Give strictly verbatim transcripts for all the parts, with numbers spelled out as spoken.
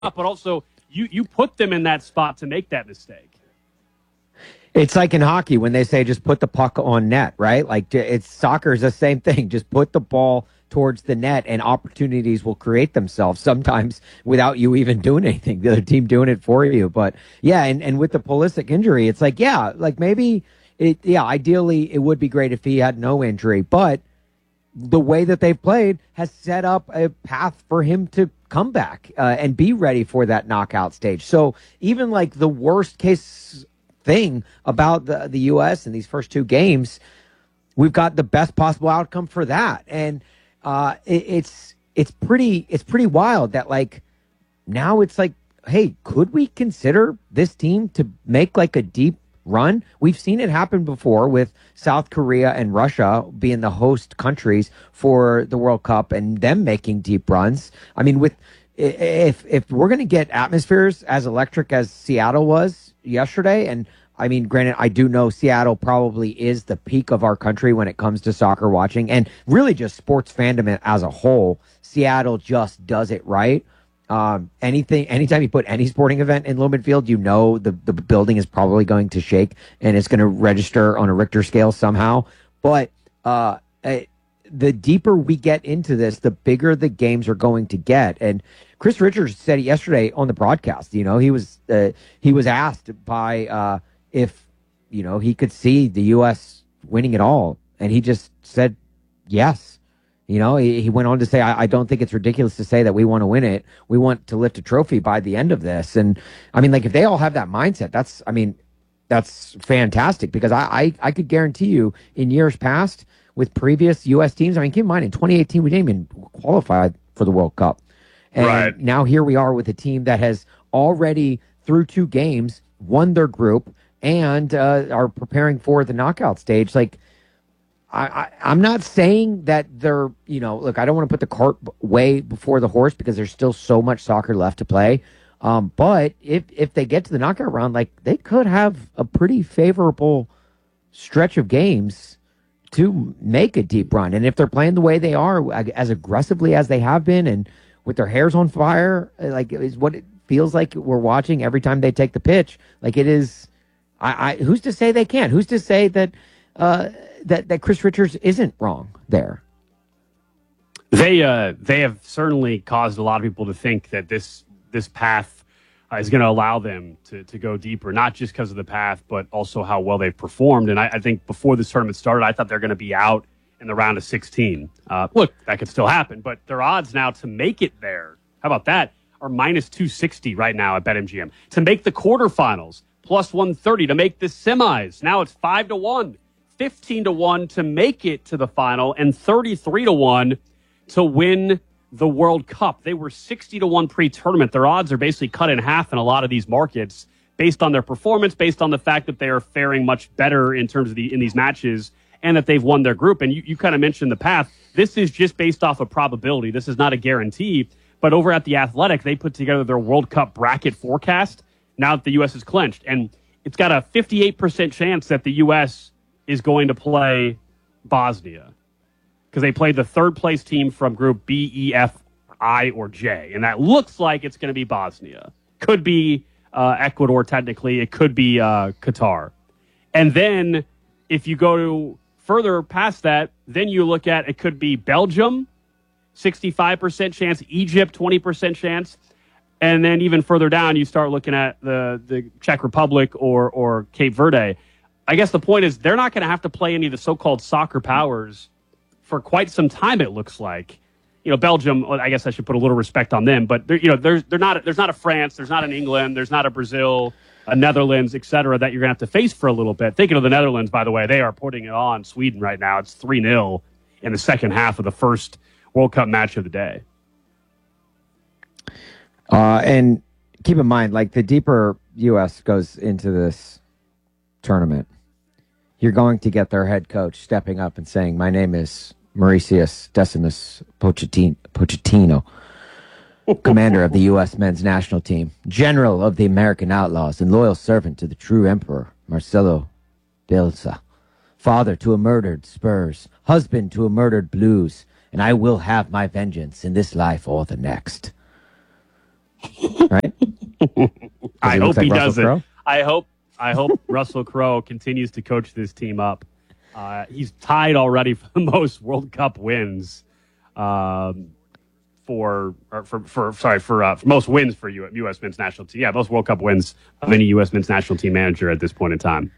but also you, you put them in that spot to make that mistake. It's like in hockey when they say just put the puck on net, right? Like it's soccer is the same thing. Just put the ball towards the net and opportunities will create themselves sometimes without you even doing anything. The other team doing it for you. But yeah, and, and with the Pulisic injury, it's like, yeah, like maybe it, yeah, ideally it would be great if he had no injury, but the way that they've played has set up a path for him to come back uh, and be ready for that knockout stage. So even like the worst case thing about the, the U S in these first two games, we've got the best possible outcome for that. And uh, it, it's it's pretty it's pretty wild that like now it's like, hey, could we consider this team to make like a deep run? We've seen it happen before with South Korea and Russia being the host countries for the World Cup and them making deep runs. I mean, with if if we're going to get atmospheres as electric as Seattle was yesterday, and I mean, granted, I do know Seattle probably is the peak of our country when it comes to soccer watching and really just sports fandom as a whole. Seattle just does it right. Um, anything, anytime you put any sporting event in Lumen Field, you know the, the building is probably going to shake and it's going to register on a Richter scale somehow. But uh, it, the deeper we get into this, the bigger the games are going to get. And Chris Richards said it yesterday on the broadcast. You know, he was uh, he was asked by uh, if you know he could see the U S winning it all, and he just said yes. You know, he, he went on to say, I, I don't think it's ridiculous to say that we want to win it. We want to lift a trophy by the end of this. And I mean, like, if they all have that mindset, that's, I mean, that's fantastic because I, I, I could guarantee you in years past with previous U S teams, I mean, keep in mind, in twenty eighteen, we didn't even qualify for the World Cup. And right. now here we are with a team that has already, through two games, won their group and uh, are preparing for the knockout stage. Like, I, I, I'm not saying that they're, you know, look, I don't want to put the cart way before the horse because there's still so much soccer left to play. Um, but if if they get to the knockout round, like they could have a pretty favorable stretch of games to make a deep run. And if they're playing the way they are, as aggressively as they have been, and with their hairs on fire, like is what it feels like we're watching every time they take the pitch. Like it is, I, I who's to say they can't? Who's to say that? Uh, that, that Chris Richards isn't wrong there. They uh, they have certainly caused a lot of people to think that this this path uh, is going to allow them to, to go deeper, not just because of the path, but also how well they've performed. And I, I think before this tournament started, I thought they're going to be out in the round of sixteen. Uh, look, that could still happen, but their odds now to make it there, how about that, are minus two sixty right now at BetMGM. To make the quarterfinals, plus one thirty. To make the semis, now it's five to one. fifteen to one to make it to the final, and thirty-three to one to win the World Cup. They were sixty to one pre-tournament. Their odds are basically cut in half in a lot of these markets based on their performance, based on the fact that they are faring much better in terms of the in these matches and that they've won their group. And you, you kind of mentioned the path. This is just based off of probability. This is not a guarantee. But over at The Athletic, they put together their World Cup bracket forecast now that the U S is clinched. And it's got a fifty-eight percent chance that the U S is going to play Bosnia because they played the third place team from group B, E, F, I, or J. And that looks like it's going to be Bosnia. Could be uh, Ecuador, technically. It could be uh, Qatar. And then if you go to further past that, then you look at it could be Belgium, sixty-five percent chance, Egypt, twenty percent chance. And then even further down, you start looking at the, the Czech Republic or or Cape Verde. I guess the point is they're not going to have to play any of the so-called soccer powers for quite some time. It looks like, you know, Belgium. I guess I should put a little respect on them, but you know, there's they're not. There's not a France. There's not an England. There's not a Brazil, a Netherlands, et cetera, that you're going to have to face for a little bit. Thinking of the Netherlands, by the way, they are putting it on Sweden right now. It's three nil in the second half of the first World Cup match of the day. Uh, and keep in mind, like the deeper U S goes into this tournament, you're going to get their head coach stepping up and saying, my name is Mauricio Decimus Pochettino, Pochettino commander of the U S men's national team, general of the American Outlaws, and loyal servant to the true emperor, Marcelo Bielsa, father to a murdered Spurs, husband to a murdered Blues, and I will have my vengeance in this life or the next. right? I he hope like he Russell does Crowe? it. I hope I hope Russell Crowe continues to coach this team up. Uh, he's tied already for the most World Cup wins. Um, for or for for sorry for, uh, for most wins for U- U.S. men's national team. Yeah, most World Cup wins of any U S men's national team manager at this point in time.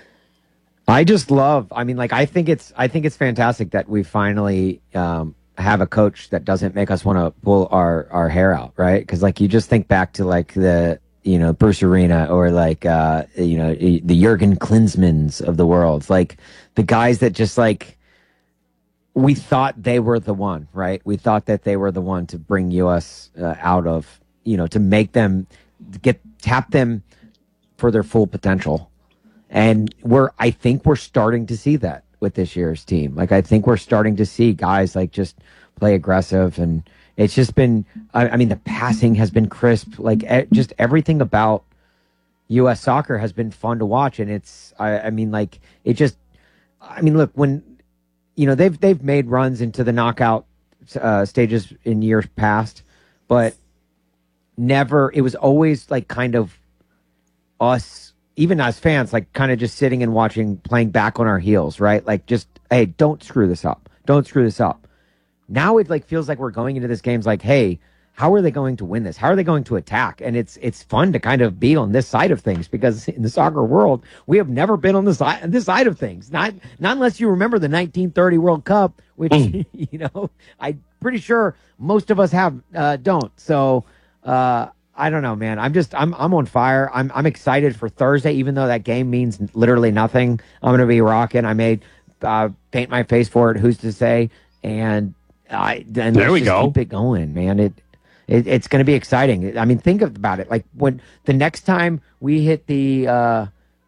I just love. I mean, like I think it's I think it's fantastic that we finally um, have a coach that doesn't make us want to pull our our hair out, right? Because like you just think back to like the you know Bruce Arena or like uh, you know the Jurgen Klinsmans of the world, like the guys that just like. We thought they were the one, right? We thought that they were the one to bring U S uh, out of, you know, to make them get tap them for their full potential. And we're, I think we're starting to see that with this year's team. Like, I think we're starting to see guys like just play aggressive, and it's just been, I, I mean, the passing has been crisp. Like, e- just everything about U S soccer has been fun to watch. And it's, I, I mean, like, it just, I mean, look, when, you know, they've they've made runs into the knockout uh, stages in years past, but never. It was always like kind of us, even as fans, like kind of just sitting and watching, playing back on our heels, right? Like just, hey, don't screw this up, don't screw this up. Now it like feels like we're going into this game's like, hey, how are they going to win this? How are they going to attack? And it's it's fun to kind of be on this side of things, because in the soccer world, we have never been on this side this side of things. Not not unless you remember the nineteen thirty World Cup, which mm. you know I'm pretty sure most of us have uh, don't. So uh, I don't know, man. I'm just I'm I'm on fire. I'm I'm excited for Thursday, even though that game means literally nothing. I'm gonna be rocking. I may uh, paint my face for it. Who's to say? And I and there we just go. Keep it going, man. It. It, it's going to be exciting. I mean, think about it. Like when the next time we hit the, uh,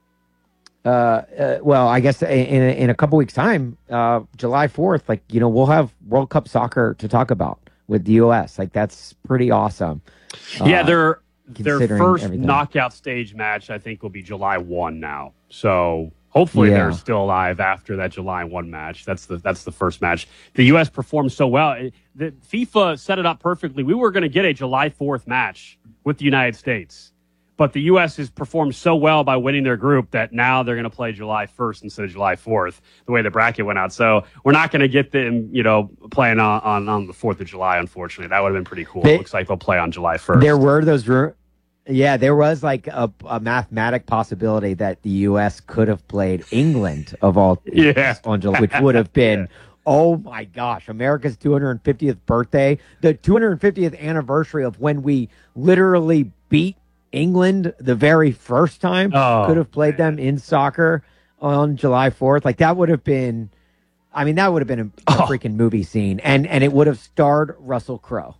uh, uh, well, I guess in a, in a couple weeks' time, uh, July fourth, like, you know, we'll have World Cup soccer to talk about with the U S. Like, that's pretty awesome. Yeah, uh, their their first everything. knockout stage match, I think, will be July first now. So hopefully yeah. they're still alive after that July first match. That's the that's the first match. The U S performed so well. The FIFA set it up perfectly. We were going to get a July fourth match with the United States, but the U S has performed so well by winning their group that now they're going to play July first instead of July fourth, the way the bracket went out. So we're not going to get them, you know, playing on, on, on the fourth of July, unfortunately. That would have been pretty cool. They, it looks like they'll play on July first. There were those ru- Yeah, there was like a, a mathematic possibility that the U S could have played England of all teams yeah. on July, which would have been, yeah. oh my gosh, America's two hundred fiftieth birthday, the two hundred fiftieth anniversary of when we literally beat England the very first time. Oh, could have played man. them in soccer on July fourth. Like that would have been, I mean, that would have been a, a oh. freaking movie scene, and and it would have starred Russell Crowe.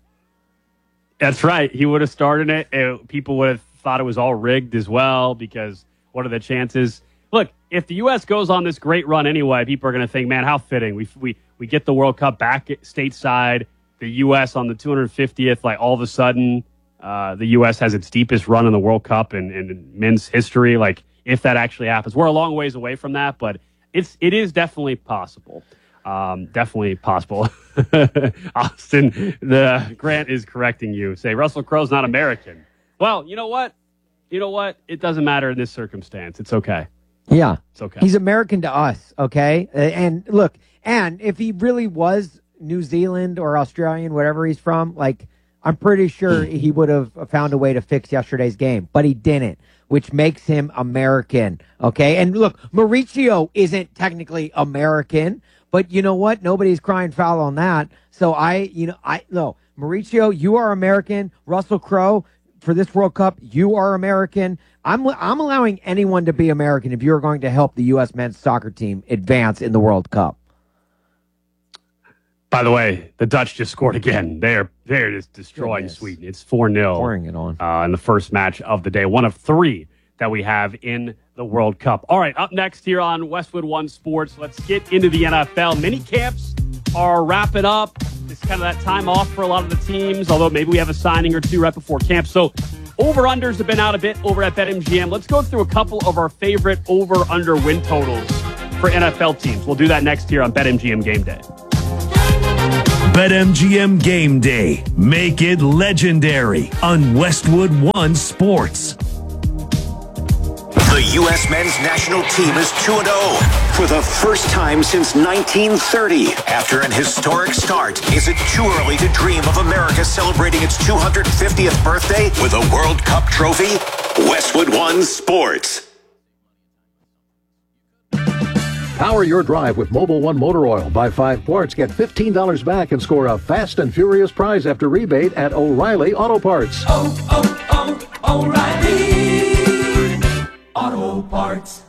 That's right. He would have started it. it. People would have thought it was all rigged as well, because what are the chances? Look, if the U S goes on this great run anyway, people are going to think, man, how fitting. We we we get the World Cup back at stateside, the U S on the two hundred fiftieth, like all of a sudden uh, the U S has its deepest run in the World Cup in, in men's history. Like if that actually happens, we're a long ways away from that, but it's it is definitely possible. Um, definitely possible. Austin, the Grant is correcting you. Say Russell Crowe's not American. Well, you know what? You know what? It doesn't matter in this circumstance. It's okay. Yeah, it's okay. He's American to us, okay? Uh, and look, and if he really was New Zealand or Australian, whatever he's from, like I'm pretty sure he would have found a way to fix yesterday's game, but he didn't, which makes him American, okay? And look, Mauricio isn't technically American, but you know what? Nobody's crying foul on that. So I, you know, I no, Mauricio, you are American. Russell Crowe, for this World Cup, you are American. I'm I'm allowing anyone to be American if you're going to help the U S men's soccer team advance in the World Cup. By the way, the Dutch just scored again. They're they're just destroying Goodness. Sweden. It's four nil. Pouring it on. Uh, in the first match of the day. One of three that we have in the World Cup. All right, up next here on Westwood One Sports, let's get into the N F L. Mini camps are wrapping up. It's kind of that time off for a lot of the teams, although maybe we have a signing or two right before camp. So over-unders have been out a bit over at BetMGM. Let's go through a couple of our favorite over-under win totals for N F L teams. We'll do that next here on BetMGM Game Day. BetMGM Game Day. Make it legendary on Westwood One Sports. The U S men's national team is two and oh for the first time since nineteen thirty. After an historic start, is it too early to dream of America celebrating its two hundred fiftieth birthday with a World Cup trophy? Westwood One Sports. Power your drive with Mobil one Motor Oil. Buy five quarts, get fifteen dollars back, and score a fast and furious prize after rebate at O'Reilly Auto Parts. Oh, oh, oh, O'Reilly Auto Parts.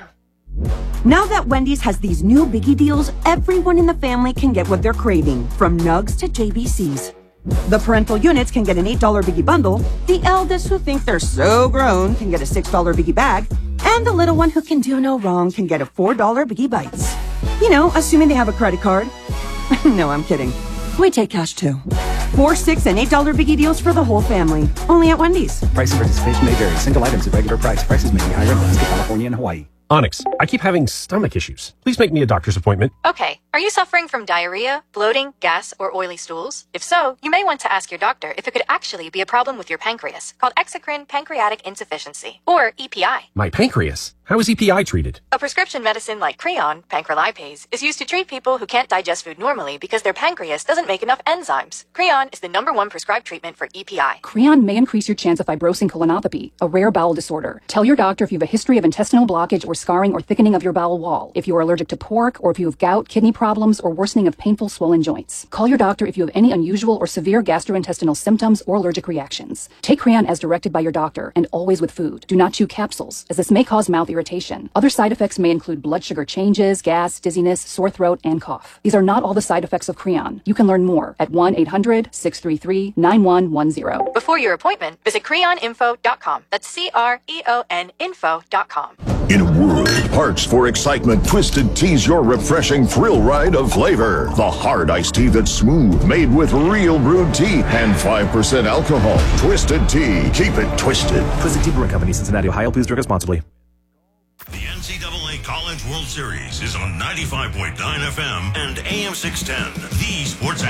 Now that Wendy's has these new biggie deals, everyone in the family can get what they're craving, from nugs to J B Cs. The parental units can get an eight dollar biggie bundle, the eldest who think they're so grown can get a six dollar biggie bag, and the little one who can do no wrong can get a four dollar biggie bites. You know, assuming they have a credit card. No, I'm kidding. We take cash too. Four, six, and eight dollar biggie deals for the whole family. Only at Wendy's. Price and participation may vary. Single items at regular price. Prices may be higher in Alaska, California, and Hawaii. Onyx, I keep having stomach issues. Please make me a doctor's appointment. Okay. Are you suffering from diarrhea, bloating, gas, or oily stools? If so, you may want to ask your doctor if it could actually be a problem with your pancreas, called exocrine pancreatic insufficiency, or E P I. My pancreas? How is E P I treated? A prescription medicine like Creon, pancrelipase, is used to treat people who can't digest food normally because their pancreas doesn't make enough enzymes. Creon is the number one prescribed treatment for E P I. Creon may increase your chance of fibrosing colonopathy, a rare bowel disorder. Tell your doctor if you have a history of intestinal blockage or scarring or thickening of your bowel wall, if you are allergic to pork, or if you have gout, kidney problems, or worsening of painful swollen joints. Call your doctor if you have any unusual or severe gastrointestinal symptoms or allergic reactions. Take Creon as directed by your doctor, and always with food. Do not chew capsules, as this may cause mouth irritation. Other side effects may include blood sugar changes, gas, dizziness, sore throat, and cough. These are not all the side effects of Creon. You can learn more at one eight hundred, six three three, nine one one zero. Before your appointment, visit creon info dot com. That's C R E O N info dot com. In a world parched for excitement, Twisted Tea's your refreshing thrill ride of flavor. The hard iced tea that's smooth, made with real brewed tea and five percent alcohol. Twisted Tea. Keep it twisted. Twisted Tea Brewing Company, Cincinnati, Ohio. Please drink responsibly. The N C double A College World Series is on ninety-five point nine F M and A M six ten. The Sports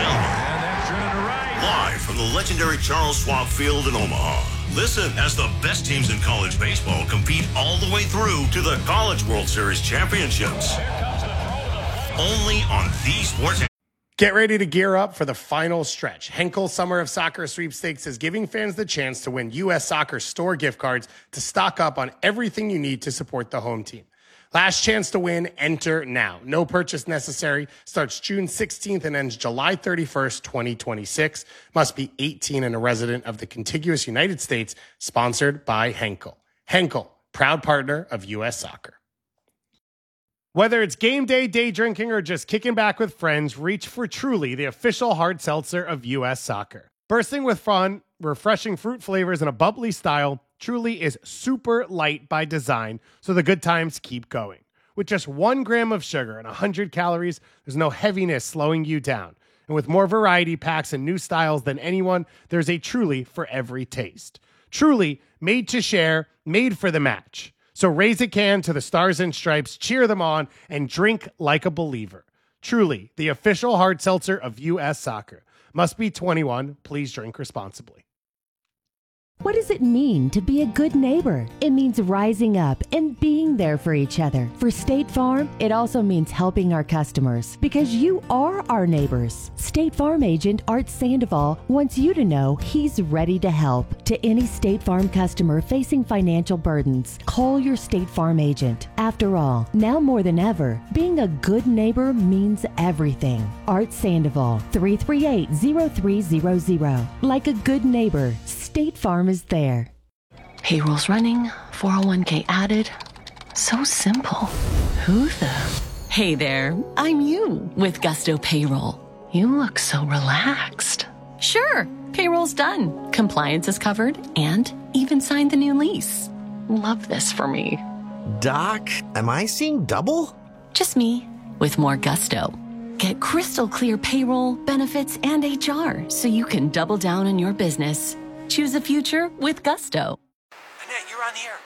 Animal. Live from the legendary Charles Schwab Field in Omaha. Listen as the best teams in college baseball compete all the way through to the College World Series championships. Only on The Sports. Get ready to gear up for the final stretch. Henkel Summer of Soccer Sweepstakes is giving fans the chance to win U S Soccer store gift cards to stock up on everything you need to support the home team. Last chance to win, enter now. No purchase necessary. Starts June sixteenth and ends July thirty-first, twenty twenty-six. Must be eighteen and a resident of the contiguous United States. Sponsored by Henkel. Henkel, proud partner of U S Soccer. Whether it's game day, day drinking, or just kicking back with friends, reach for Truly, the official hard seltzer of U S Soccer. Bursting with fun, refreshing fruit flavors, and a bubbly style, Truly is super light by design, so the good times keep going. With just one gram of sugar and one hundred calories, there's no heaviness slowing you down. And with more variety packs and new styles than anyone, there's a Truly for every taste. Truly, made to share, made for the match. So raise a can to the Stars and Stripes, cheer them on, and drink like a believer. Truly, the official hard seltzer of U S Soccer. Must be twenty-one. Please drink responsibly. What does it mean to be a good neighbor? It means rising up and being there for each other. For State Farm, it also means helping our customers because you are our neighbors. State Farm agent Art Sandoval wants you to know he's ready to help. To any State Farm customer facing financial burdens, call your State Farm agent. After all, now more than ever, being a good neighbor means everything. Art Sandoval, three three eight, zero three zero zero. Like a good neighbor, State Farm is there. Payroll's running, four oh one k added. So simple. Who the? Hey there, I'm you with Gusto Payroll. You look so relaxed. Sure, payroll's done. Compliance is covered and even signed the new lease. Love this for me. Doc, am I seeing double? Just me with more Gusto. Get crystal clear payroll, benefits, and H R so you can double down on your business. Choose a future with Gusto. Annette, you're on the air. Go.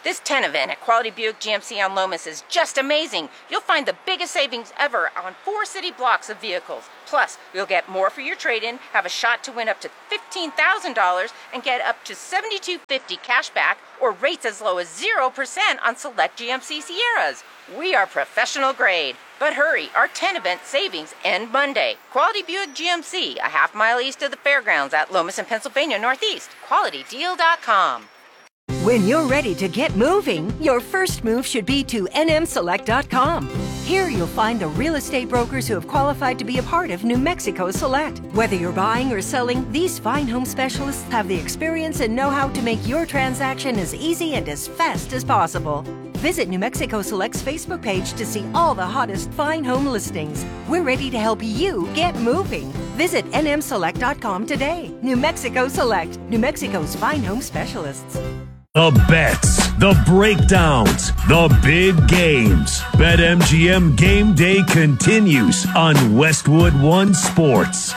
This ten event at Quality Buick G M C on Lomas is just amazing. You'll find the biggest savings ever on four city blocks of vehicles. Plus, you'll get more for your trade-in, have a shot to win up to fifteen thousand dollars, and get up to seventy-two fifty cash back or rates as low as zero percent on select G M C Sierras. We are professional grade. But hurry, our ten event savings end Monday. Quality Buick G M C, a half mile east of the fairgrounds at Lomas and Pennsylvania Northeast. quality deal dot com. When you're ready to get moving, your first move should be to N M select dot com. Here you'll find the real estate brokers who have qualified to be a part of New Mexico Select. Whether you're buying or selling, these fine home specialists have the experience and know-how to make your transaction as easy and as fast as possible. Visit New Mexico Select's Facebook page to see all the hottest fine home listings. We're ready to help you get moving. Visit N M select dot com today. New Mexico Select, New Mexico's fine home specialists. The bets, the breakdowns, the big games. BetMGM Game Day continues on Westwood One Sports.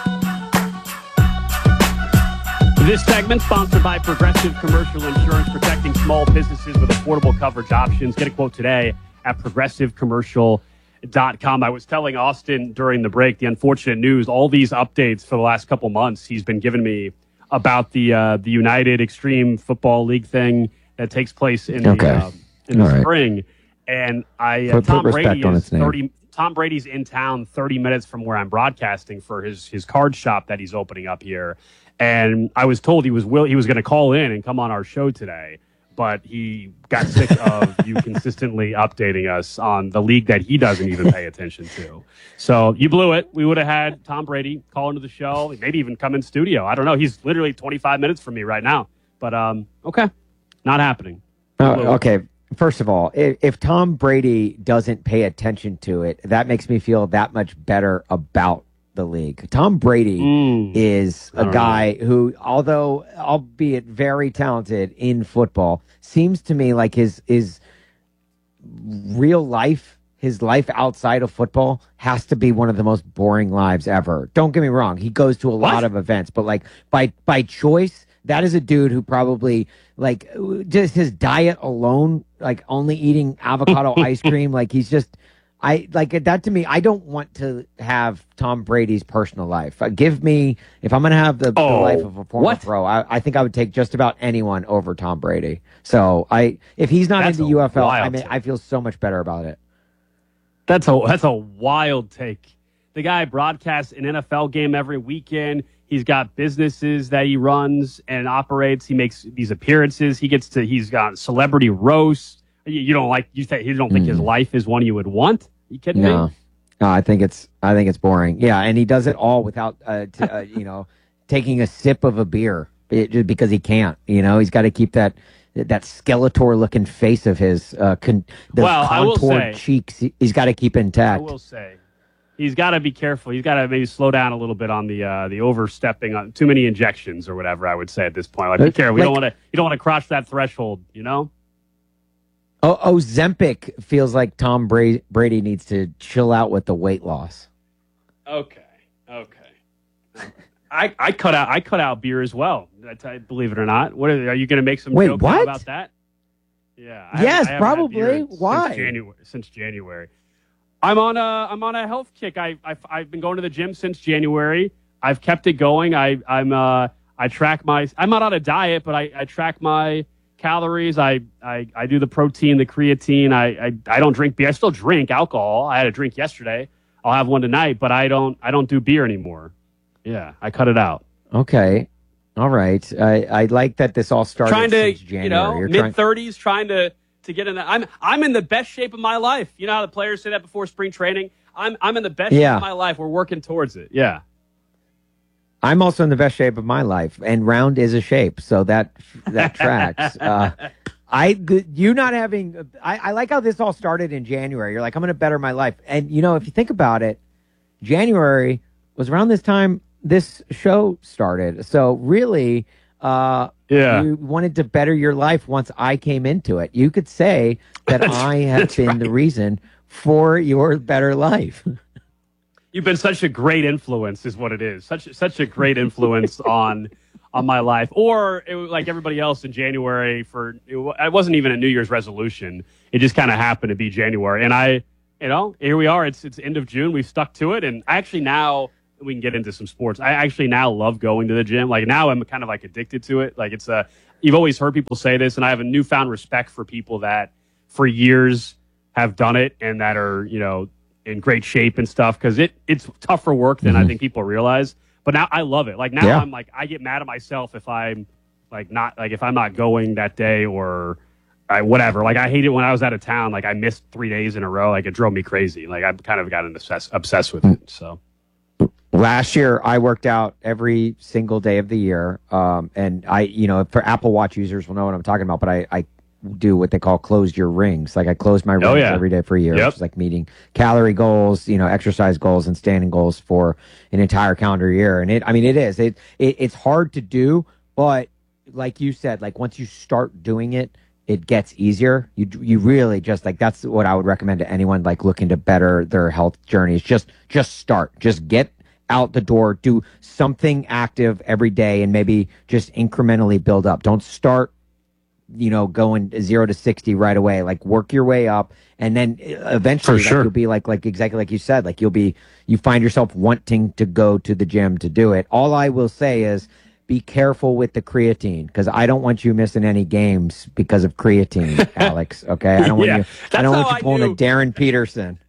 This segment sponsored by Progressive Commercial Insurance, protecting small businesses with affordable coverage options. Get a quote today at progressive commercial dot com. I was telling Austin during the break the unfortunate news, all these updates for the last couple months he's been giving me about the uh, the United Extreme Football League thing that takes place in okay. the, uh, in the right. spring. And I uh, put, Tom put Brady on is its name. thirty. Tom Brady's in town thirty minutes from where I'm broadcasting for his his card shop that he's opening up here. And I was told he was will he was going to call in and come on our show today, but he got sick of you consistently updating us on the league that he doesn't even pay attention to. So you blew it. We would have had Tom Brady call into the show, maybe even come in studio. I don't know. He's literally twenty-five minutes from me right now. But um, okay, not happening. Oh, okay. First of all, if, if Tom Brady doesn't pay attention to it, that makes me feel that much better about the league. Tom Brady mm. is a guy know. who, although albeit very talented in football, seems to me like his his real life, his life outside of football has to be one of the most boring lives ever. Don't get me wrong. He goes to a what? lot of events, but like by by choice, that is a dude who probably like just his diet alone, like only eating avocado ice cream, like he's just I like that to me. I don't want to have Tom Brady's personal life. Uh, give me, if I'm going to have the, oh, the life of a former what? pro, I, I think I would take just about anyone over Tom Brady. So I, if he's not that's into U F L, I mean, I feel so much better about it. That's a that's a wild take. The guy broadcasts an N F L game every weekend. He's got businesses that he runs and operates. He makes these appearances. He gets to. He's got celebrity roasts. You don't like you think you don't think mm. his life is one you would want? Are you kidding no. me? No, I think it's I think it's boring. Yeah, and he does it all without uh, t- uh, you know taking a sip of a beer it, just because he can't. You know, he's got to keep that that Skeletor looking face of his uh, con- the well, contoured cheeks. He's got to keep intact. I will say he's got to be careful. He's got to maybe slow down a little bit on the uh, the overstepping on too many injections or whatever. I would say at this point, like be careful. We like, don't want to you don't want to cross that threshold. You know. Oh, Ozempic feels like Tom Brady, Brady needs to chill out with the weight loss. Okay, okay. I, I cut out I cut out beer as well. I, believe it or not. What are, are you going to make some Wait, jokes what? about that? Yeah. I yes, haven't, I probably. Haven't Why? Since January, since January. I'm on a I'm on a health kick. I I've, I've been going to the gym since January. I've kept it going. I I'm uh I track my. I'm not on a diet, but I, I track my calories. I, I, I do the protein, the creatine. I, I I don't drink beer. I still drink alcohol. I had a drink yesterday. I'll have one tonight, but I don't I don't do beer anymore. Yeah, I cut it out. Okay, all right. I, I like that this all started trying to since January. you know You're mid thirties, trying to to get in that. I'm I'm in the best shape of my life. You know how the players say that before spring training. I'm I'm in the best yeah. shape of my life. We're working towards it. Yeah. I'm also in the best shape of my life, and round is a shape, so that that tracks. Uh, I the, you not having I, I like how this all started in January. You're like, I'm going to better my life, and you know, if you think about it, January was around this time this show started. So really, uh, yeah, you wanted to better your life once I came into it. You could say that I have been right. the reason for your better life. You've been such a great influence, is what it is. Such such a great influence on on my life. Or it was like everybody else in January for it, it wasn't even a New Year's resolution. It just kind of happened to be January. And I, you know, here we are. It's it's end of June. We've stuck to it. And I actually now, we can get into some sports. I actually now love going to the gym. Like now I'm kind of like addicted to it. Like it's a, you've always heard people say this, and I have a newfound respect for people that for years have done it and that are, you know, in great shape and stuff, because it it's tougher work than mm-hmm. I think people realize. But now I love it. Like now yeah. I'm like, I get mad at myself if I'm like not like if I'm not going that day or I, whatever. Like I hate it when I was out of town. Like I missed three days in a row. Like it drove me crazy. Like I've kind of gotten obsessed obsessed with it. So last year I worked out every single day of the year. Um, and I, you know, for Apple Watch users will know what I'm talking about. But I, I do what they call close your rings. Like I close my rings oh, yeah. every day for a year, yep. which is like meeting calorie goals, you know, exercise goals and standing goals for an entire calendar year. And it, I mean, it is, it, it it's hard to do, but like you said, like once you start doing it, it gets easier. You, you really just like, that's what I would recommend to anyone like looking to better their health journeys. Just, just start, just get out the door, do something active every day and maybe just incrementally build up. Don't start, you know, going zero to sixty right away. Like work your way up, and then eventually, like, sure. you'll be like, like exactly like you said, like you'll be, you find yourself wanting to go to the gym to do it. All I will say is, be careful with the creatine, because I don't want you missing any games because of creatine, Alex. Okay, I don't want yeah, you. I don't want you pulling a Darren Peterson.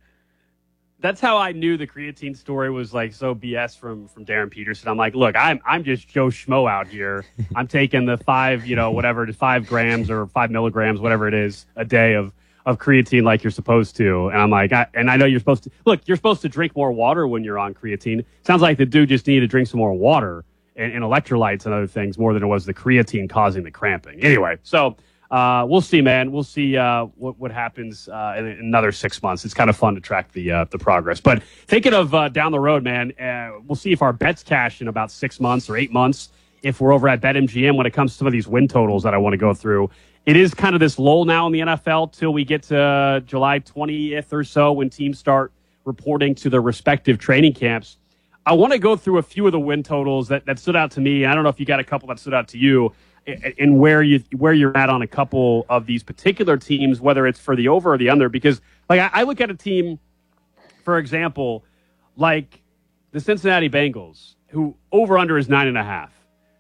That's how I knew the creatine story was like so B S from from Darren Peterson. I'm like, look, I'm I'm just Joe Schmo out here. I'm taking the five, you know, whatever it is, five grams or five milligrams, whatever it is, a day of of creatine like you're supposed to. And I'm like, I, and I know you're supposed to look, you're supposed to drink more water when you're on creatine. Sounds like the dude just needed to drink some more water and, and electrolytes and other things more than it was the creatine causing the cramping. Anyway, so. Uh, we'll see, man. We'll see uh, what what happens uh, in, in another six months. It's kind of fun to track the uh, the progress. But thinking of uh, down the road, man, uh, we'll see if our bets cash in about six months or eight months. If we're over at BetMGM when it comes to some of these win totals that I want to go through, it is kind of this lull now in the N F L till we get to July twentieth or so when teams start reporting to their respective training camps. I want to go through a few of the win totals that, that stood out to me. I don't know if you got a couple that stood out to you. And where you where you're at on a couple of these particular teams, whether it's for the over or the under, because like I, I look at a team, for example, like the Cincinnati Bengals, who over under is nine and a half,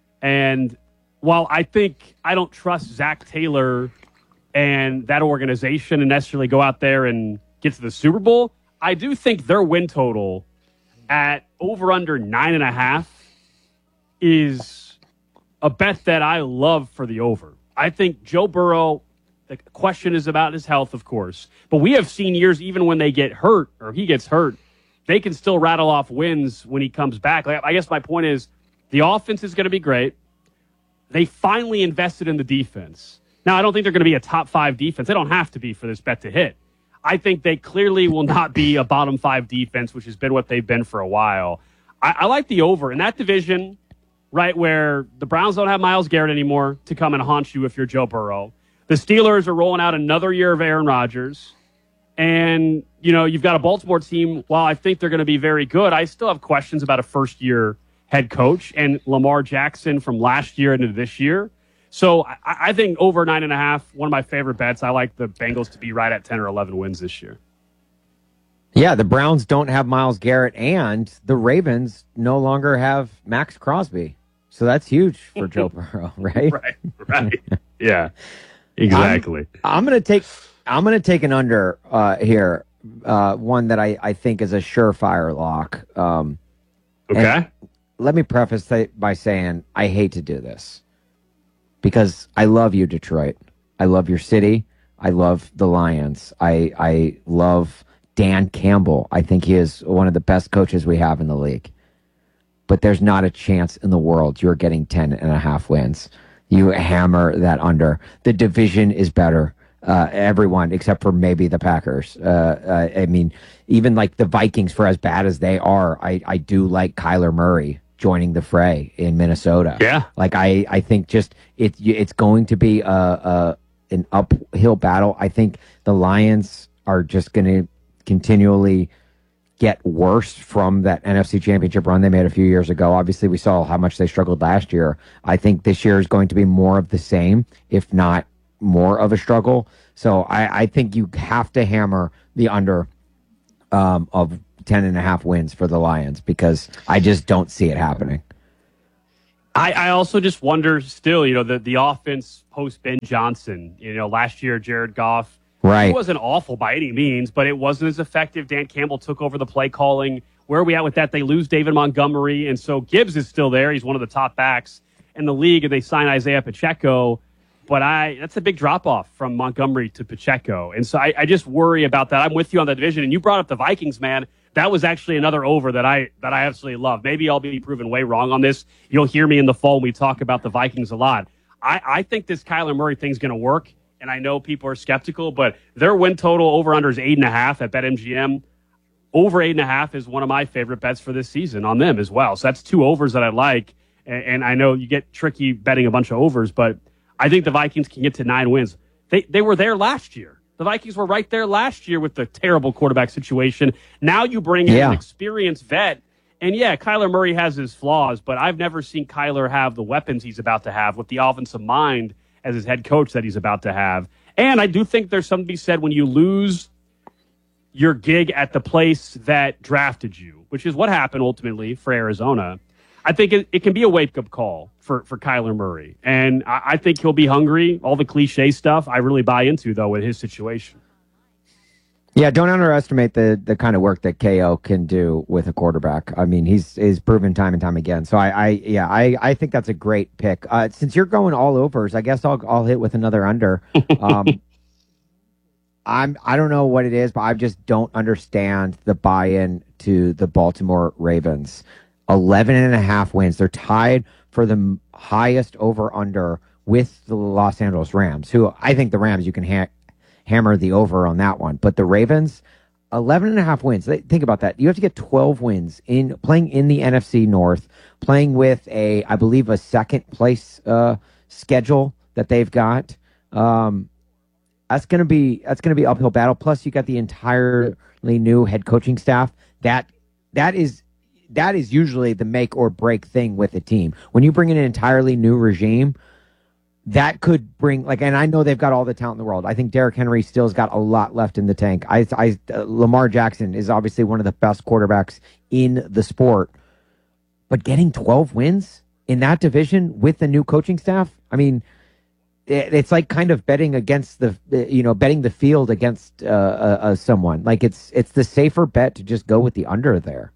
and while I think I don't trust Zach Taylor and that organization and necessarily go out there and get to the Super Bowl, I do think their win total at over under nine and a half is a bet that I love for the over. I think Joe Burrow, the question is about his health, of course. But we have seen years, even when they get hurt or he gets hurt, they can still rattle off wins when he comes back. Like, I guess my point is the offense is going to be great. They finally invested in the defense. Now, I don't think they're going to be a top five defense. They don't have to be for this bet to hit. I think they clearly will not be a bottom five defense, which has been what they've been for a while. I, I like the over. In that division, right, where the Browns don't have Myles Garrett anymore to come and haunt you if you're Joe Burrow. The Steelers are rolling out another year of Aaron Rodgers. And, you know, you've got a Baltimore team, while I think they're going to be very good, I still have questions about a first-year head coach and Lamar Jackson from last year into this year. So I, I think over nine and a half, one of my favorite bets. I like the Bengals to be right at ten or eleven wins this year. Yeah, the Browns don't have Myles Garrett, and the Ravens no longer have Max Crosby. So that's huge for Joe Burrow, right? Right, right. Yeah, exactly. I'm, I'm gonna take I'm gonna take an under uh, here, uh, one that I, I think is a surefire lock. Um, okay. Let me preface th- by saying I hate to do this because I love you, Detroit. I love your city. I love the Lions. I I love Dan Campbell. I think he is one of the best coaches we have in the league. But there's not a chance in the world you're getting ten and a half wins. You hammer that under. The division is better. Uh, everyone except for maybe the Packers. Uh, uh, I mean, even like the Vikings, for as bad as they are, I, I do like Kyler Murray joining the fray in Minnesota. Yeah. Like I, I think just it, it's going to be a, a an uphill battle. I think the Lions are just going to continually get worse from that N F C Championship run they made a few years ago. Obviously, we saw how much they struggled last year. I think this year is going to be more of the same, if not more of a struggle. So I, I think you have to hammer the under um, of ten and a half wins for the Lions, because I just don't see it happening. I, I also just wonder still, you know, the, the offense post Ben Johnson, you know, last year, Jared Goff, right. He wasn't awful by any means, but it wasn't as effective. Dan Campbell took over the play calling. Where are we at with that? They lose David Montgomery, and so Gibbs is still there. He's one of the top backs in the league, and they sign Isaiah Pacheco. But I that's a big drop-off from Montgomery to Pacheco. And so I, I just worry about that. I'm with you on that division. And you brought up the Vikings, man. That was actually another over that I that I absolutely love. Maybe I'll be proven way wrong on this. You'll hear me in the fall when we talk about the Vikings a lot. I, I think this Kyler Murray thing's going to work. And I know people are skeptical, but their win total over-under is eight and a half at BetMGM. Over eight and a half is one of my favorite bets for this season on them as well. So that's two overs that I like. And, and I know you get tricky betting a bunch of overs, but I think the Vikings can get to nine wins. They they were there last year. The Vikings were right there last year with the terrible quarterback situation. Now you bring in yeah. an experienced vet. And, yeah, Kyler Murray has his flaws, but I've never seen Kyler have the weapons he's about to have with the offensive mind as his head coach that he's about to have. And I do think there's something to be said when you lose your gig at the place that drafted you, which is what happened ultimately for Arizona. I think it, it can be a wake-up call for, for Kyler Murray. And I, I think he'll be hungry. All the cliche stuff I really buy into, though, in his situation. Yeah, don't underestimate the the kind of work that K O can do with a quarterback. I mean, he's is proven time and time again. So I, I yeah, I, I think that's a great pick. Uh, since you're going all overs, I guess I'll I'll hit with another under. Um, I'm I don't know what it is, but I just don't understand the buy-in to the Baltimore Ravens. eleven and a half wins. They're tied for the highest over-under with the Los Angeles Rams, who I think the Rams, you can ha- hammer the over on that one. But the Ravens, eleven and a half wins. Think about that. You have to get twelve wins in playing in the N F C North, playing with a, I believe, a second place uh, schedule that they've got. Um, that's going to be that's going to be uphill battle. Plus, you got the entirely new head coaching staff. That that is. That is usually the make or break thing with a team. When you bring in an entirely new regime, that could bring, like, and I know they've got all the talent in the world. I think Derrick Henry still's got a lot left in the tank. I, I, uh, Lamar Jackson is obviously one of the best quarterbacks in the sport. But getting twelve wins in that division with the new coaching staff, I mean, it, it's like kind of betting against the, you know, betting the field against uh, uh, uh, someone. Like, it's it's the safer bet to just go with the under there.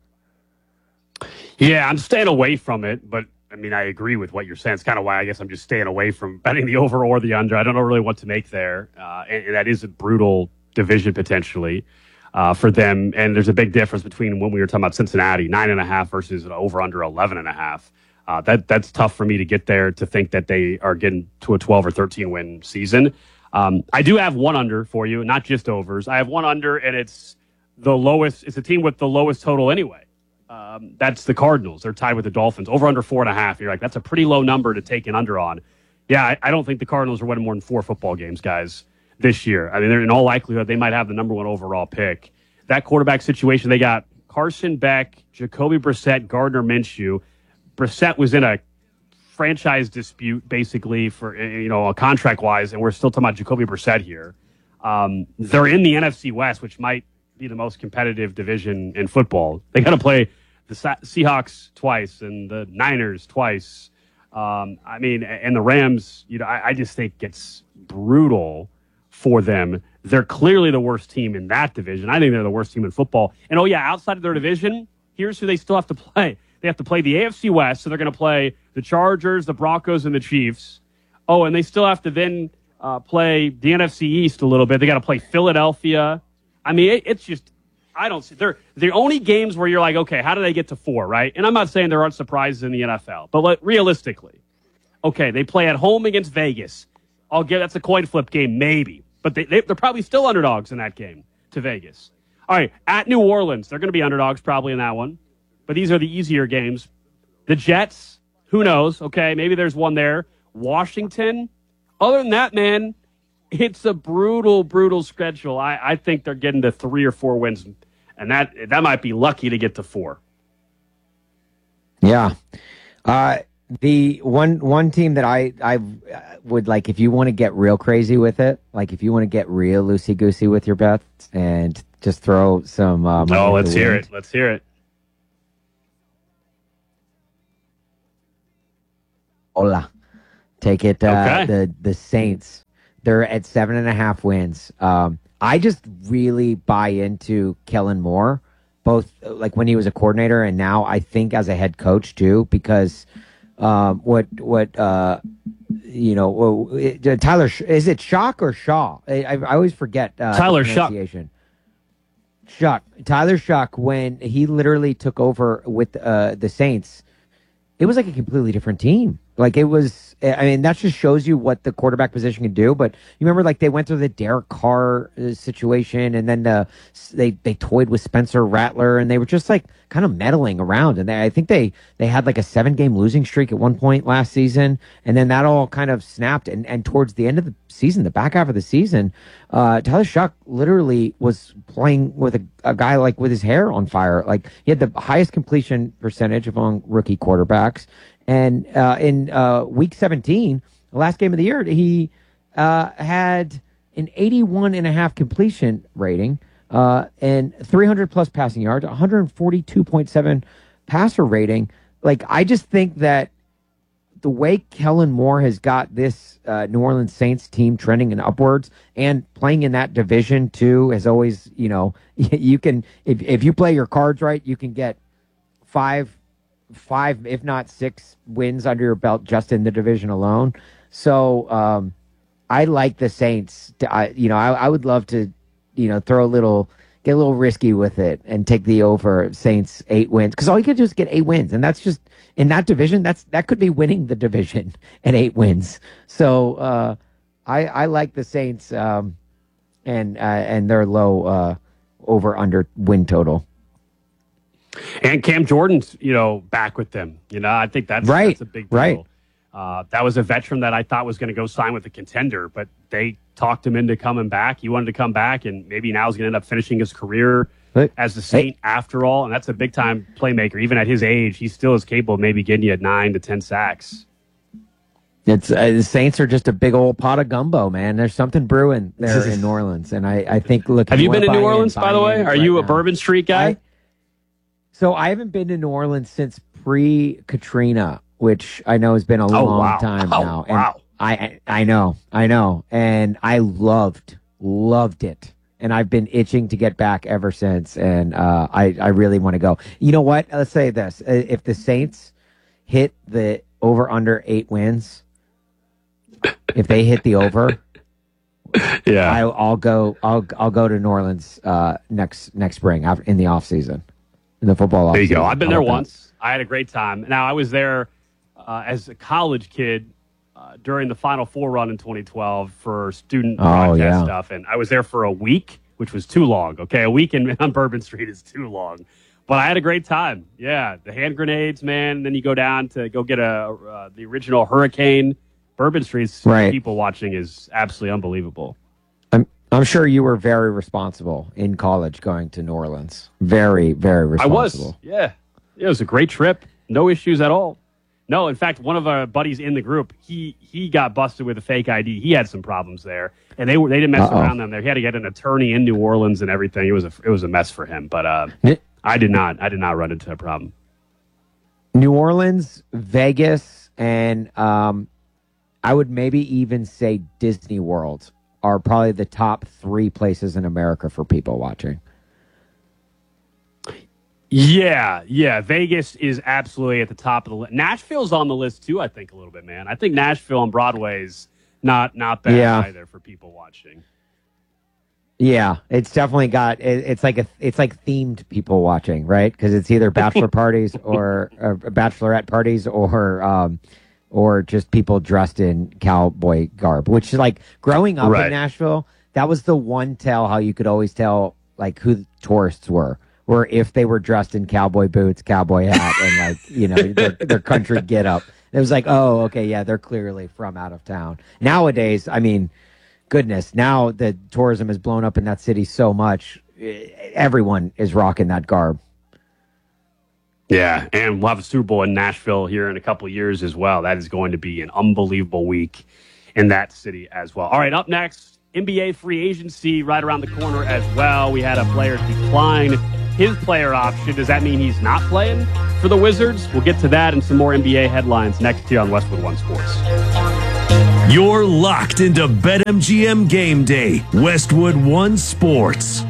Yeah, I'm staying away from it, but I mean, I agree with what you're saying. It's kind of why I guess I'm just staying away from betting the over or the under. I don't know really what to make there. Uh, and, and that is a brutal division potentially uh, for them. And there's a big difference between when we were talking about Cincinnati, nine and a half versus an over under eleven and a half. Uh, that that's tough for me to get there to think that they are getting to a twelve or thirteen win season. Um, I do have one under for you, not just overs. I have one under, and it's the lowest. It's a team with the lowest total anyway. Um, that's the Cardinals. They're tied with the Dolphins. Over under four and a half. You're like, that's a pretty low number to take an under on. Yeah, I, I don't think the Cardinals are winning more than four football games, guys, this year. I mean, they're in all likelihood, they might have the number one overall pick. That quarterback situation, they got Carson Beck, Jacoby Brissett, Gardner Minshew. Brissett was in a franchise dispute, basically, for, you know, contract-wise, and we're still talking about Jacoby Brissett here. Um, they're in the N F C West, which might be the most competitive division in football. They got to play the Seahawks twice and the Niners twice. Um, I mean, and the Rams, you know, I, I just think it's brutal for them. They're clearly the worst team in that division. I think they're the worst team in football. And, oh, yeah, outside of their division, here's who they still have to play. They have to play the A F C West, so they're going to play the Chargers, the Broncos, and the Chiefs. Oh, and they still have to then uh, play the N F C East a little bit. They got to play Philadelphia. I mean, it, it's just, I don't see, they're the only games where you're like, okay, how do they get to four, right? And I'm not saying there aren't surprises in the N F L, but like, realistically, okay, they play at home against Vegas. I'll give, that's a coin flip game, maybe. But they, they, they're probably still underdogs in that game to Vegas. All right, at New Orleans, they're going to be underdogs probably in that one. But these are the easier games. The Jets, who knows? Okay, maybe there's one there. Washington, other than that, man, it's a brutal, brutal schedule. I, I think they're getting to three or four wins, uh, and that that might be lucky to get to four. Yeah. Uh, the one one team that I, I would like, if you want to get real crazy with it, like if you want to get real loosey-goosey with your bets and just throw some... Uh, money oh, in let's the hear wind. it. Let's hear it. Hola. Take it. Uh, Okay. The the Saints. They're at seven and a half wins. Um, I just really buy into Kellen Moore, both uh, like when he was a coordinator and now I think as a head coach too, because um, what what uh, you know well, it, uh, Tyler Sh- is it Shock or Shaw? I, I, I always forget uh, Tyler the Shock. pronunciation. Shock. Tyler Shock, when he literally took over with uh, the Saints, it was like a completely different team. Like it was, I mean, that just shows you what the quarterback position can do. But you remember, like they went through the Derek Carr uh, situation, and then uh, they they toyed with Spencer Rattler, and they were just like kind of meddling around. And they, I think they they had like a seven game losing streak at one point last season, and then that all kind of snapped. And and towards the end of the season, the back half of the season, uh, Tyler Shock literally was playing with a, a guy like with his hair on fire. Like he had the highest completion percentage among rookie quarterbacks. And uh, in uh, week seventeen, the last game of the year, he uh, had an eighty-one and a half completion rating uh, and three hundred plus passing yards, one forty-two point seven passer rating. Like, I just think that the way Kellen Moore has got this uh, New Orleans Saints team trending and upwards and playing in that division too has always, you know, you can, if, if you play your cards right, you can get five five, if not six wins under your belt just in the division alone. So um, I like the Saints. To, I, you know, I, I would love to, you know, throw a little, get a little risky with it and take the over Saints eight wins. Because all you can do is get eight wins. And that's just, in that division, that's that could be winning the division at eight wins. So uh, I, I like the Saints um, and, uh, and their low uh, over under win total. And Cam Jordan's, you know, back with them. You know, I think that's, right. that's a big deal. Right. Uh, that was a veteran that I thought was going to go sign with a contender, but they talked him into coming back. He wanted to come back, and maybe now he's going to end up finishing his career hey. as the Saint hey. after all. And that's a big-time playmaker. Even at his age, he still is capable of maybe getting you at nine to ten sacks. It's uh, the Saints are just a big old pot of gumbo, man. There's something brewing there in New Orleans, and I, I think. Look, have you, you been to New Orleans, in, by the way? Are right you a now. Bourbon Street guy? I, so I haven't been to New Orleans since pre-Katrina, which I know has been a oh, long wow. time oh, now. And wow. I I know, I know, and I loved loved it, and I've been itching to get back ever since. And uh, I I really want to go. You know what? Let's say this: if the Saints hit the over under eight wins. If they hit the over, yeah, I, I'll go. I'll I'll go to New Orleans uh, next next spring after, in the off season, in the football. There you off-season. go. I've been How there about once. I had a great time. Now I was there uh, as a college kid uh, during the Final Four run in twenty twelve for student Oh, broadcast yeah. stuff, and I was there for a week, which was too long. Okay, a week in, on Bourbon Street is too long. But I had a great time. Yeah, the hand grenades, man. And then you go down to go get a uh, the original Hurricane. Bourbon Street's Right. people watching is absolutely unbelievable. I'm I'm sure you were very responsible in college going to New Orleans. Very very I responsible. was, yeah. It was a great trip. No issues at all. No, in fact, one of our buddies in the group, he he got busted with a fake I D. He had some problems there, and they were they didn't mess Uh-oh. around them there. He had to get an attorney in New Orleans and everything. It was a it was a mess for him. But uh, I did not I did not run into a problem. New Orleans, Vegas, and um, I would maybe even say Disney World are probably the top three places in America for people watching. Yeah, yeah. Vegas is absolutely at the top of the list. Nashville's on the list too, I think, a little bit, man. I think Nashville on Broadway's not not bad Yeah. either for people watching. Yeah, it's definitely got. It, it's like a. It's like themed people watching, right? Because it's either bachelor parties or, or bachelorette parties, or um, or just people dressed in cowboy garb. Which is like growing up Right. in Nashville, that was the one tell how you could always tell like who the tourists were. Were if they were dressed in cowboy boots, cowboy hat, and like you know their, their country get up. It was like, oh, okay, yeah, they're clearly from out of town. Nowadays, I mean. Goodness, now the tourism has blown up in that city so much. everyone is rocking that garb. Yeah, and we'll have a Super Bowl in Nashville here in a couple of years as well. That is going to be an unbelievable week in that city as well. All right, up next, N B A free agency right around the corner as well. We had a player decline his player option. Does that mean he's not playing for the Wizards? We'll get to that and some more N B A headlines next here on Westwood One Sports. You're locked into BetMGM Game Day, Westwood One Sports.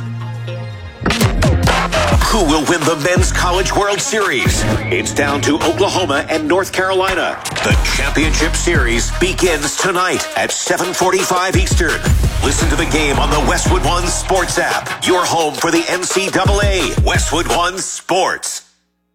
Who will win the Men's College World Series? It's down to Oklahoma and North Carolina. The championship series begins tonight at seven forty-five Eastern. Listen to the game on the Westwood One Sports app. Your home for the N C double A. Westwood One Sports.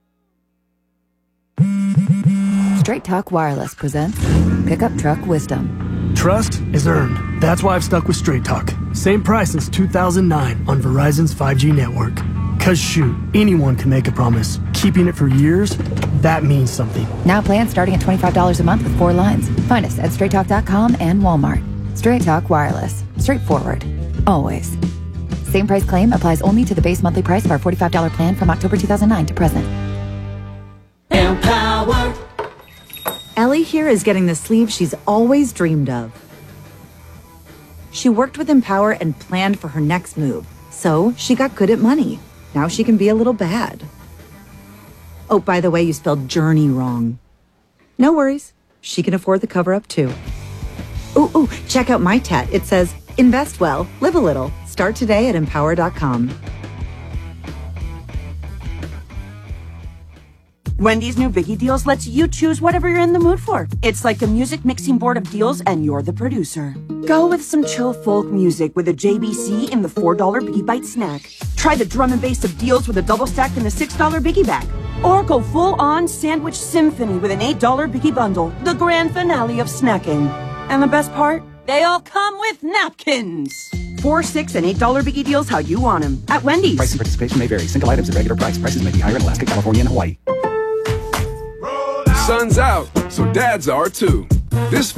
Straight Talk Wireless presents Pickup Truck Wisdom. Trust is earned. That's why I've stuck with Straight Talk. Same price since two thousand nine on Verizon's five G network. Cause shoot, anyone can make a promise. Keeping it for years, that means something. Now plans starting at twenty-five dollars a month with four lines. Find us at straight talk dot com and Walmart. Straight Talk Wireless. Straightforward. Always. Same price claim applies only to the base monthly price of our forty-five dollars plan from October two thousand nine to present. Empower. Ellie here is getting the sleeve she's always dreamed of. She worked with Empower and planned for her next move, so she got good at money. Now she can be a little bad. Oh, by the way, you spelled journey wrong. No worries. She can afford the cover-up, too. Ooh, ooh, check out my tat. It says, invest well, live a little. Start today at empower dot com. Wendy's new Biggie Deals lets you choose whatever you're in the mood for. It's like a music mixing board of deals, and you're the producer. Go with some chill folk music with a J B C in the four dollar Biggie Bite snack. Try the drum and bass of deals with a double stack in the six dollar Biggie bag. Or go full-on sandwich symphony with an eight dollar Biggie bundle, the grand finale of snacking. And the best part? They all come with napkins. Four, six, and eight dollar Biggie Deals how you want them at Wendy's. Price and participation may vary. Single items at regular price. Prices may be higher in Alaska, California, and Hawaii. Sun's out, so dads are too. This